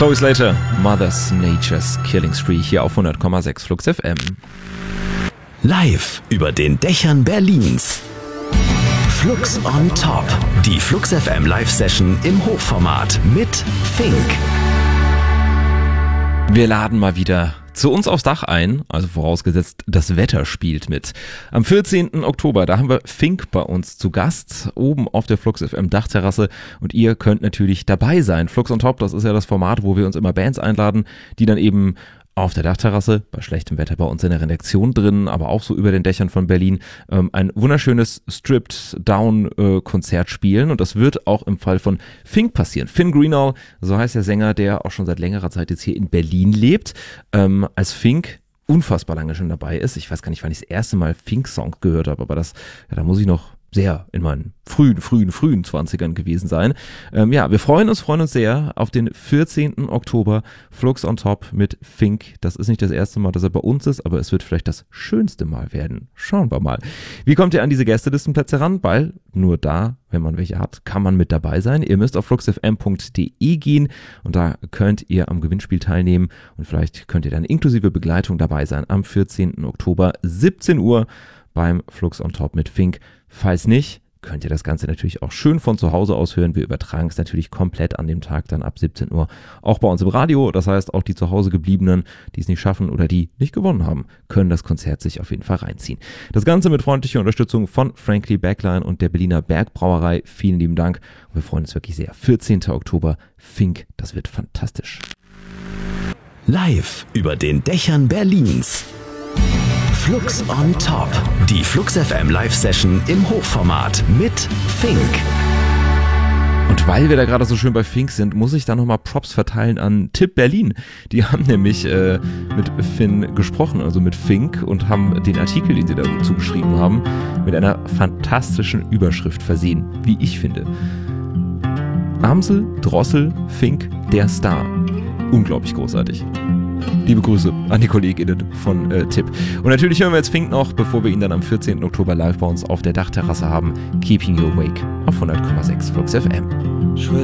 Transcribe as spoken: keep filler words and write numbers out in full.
Chloe Slater, Mother's Nature's Killing Spree hier auf hundert Komma sechs Flux F M. Live über den Dächern Berlins. Flux on Top. Die Flux F M Live-Session im Hochformat mit Fink. Wir laden mal wieder zu uns aufs Dach ein, also vorausgesetzt, das Wetter spielt mit. Am vierzehnten Oktober, da haben wir Fink bei uns zu Gast, oben auf der Flux F M Dachterrasse, und ihr könnt natürlich dabei sein. Flux on Top, das ist ja das Format, wo wir uns immer Bands einladen, die dann eben auf der Dachterrasse, bei schlechtem Wetter bei uns in der Redaktion drin, aber auch so über den Dächern von Berlin, ähm, ein wunderschönes Stripped-Down-Konzert spielen, und das wird auch im Fall von Fink passieren. Finn Greenall, so heißt der Sänger, der auch schon seit längerer Zeit jetzt hier in Berlin lebt, ähm, als Fink unfassbar lange schon dabei ist. Ich weiß gar nicht, wann ich das erste Mal Fink-Song gehört habe, aber das, ja, da muss ich noch sehr in meinen frühen, frühen, frühen Zwanzigern gewesen sein. Ähm, ja, wir freuen uns, freuen uns sehr auf den vierzehnten Oktober, Flux on Top mit Fink. Das ist nicht das erste Mal, dass er bei uns ist, aber es wird vielleicht das schönste Mal werden. Schauen wir mal. Wie kommt ihr an diese Gästelistenplätze ran? Weil nur da, wenn man welche hat, kann man mit dabei sein. Ihr müsst auf flux f m punkt d e gehen und da könnt ihr am Gewinnspiel teilnehmen, und vielleicht könnt ihr dann inklusive Begleitung dabei sein am vierzehnten Oktober, siebzehn Uhr beim Flux on Top mit Fink. Falls nicht, könnt ihr das Ganze natürlich auch schön von zu Hause aus hören. Wir übertragen es natürlich komplett an dem Tag dann ab siebzehn Uhr auch bei uns im Radio. Das heißt, auch die zu Hause gebliebenen, die es nicht schaffen oder die nicht gewonnen haben, können das Konzert sich auf jeden Fall reinziehen. Das Ganze mit freundlicher Unterstützung von Frankly Backline und der Berliner Bergbrauerei. Vielen lieben Dank, und wir freuen uns wirklich sehr. vierzehnten Oktober, Fink, das wird fantastisch. Live über den Dächern Berlins. Flux on Top. Die Flux F M Live-Session im Hochformat mit Fink. Und weil wir da gerade so schön bei Fink sind, muss ich da nochmal Props verteilen an Tipp Berlin. Die haben nämlich äh, mit Finn gesprochen, also mit Fink, und haben den Artikel, den sie dazu geschrieben haben, mit einer fantastischen Überschrift versehen, wie ich finde. Amsel, Drossel, Fink, der Star. Unglaublich großartig. Liebe Grüße an die KollegInnen von äh, Tipp. Und natürlich hören wir jetzt Fink noch, bevor wir ihn dann am vierzehnten Oktober live bei uns auf der Dachterrasse haben. Keeping You Awake auf hundert Komma sechs Flux F M.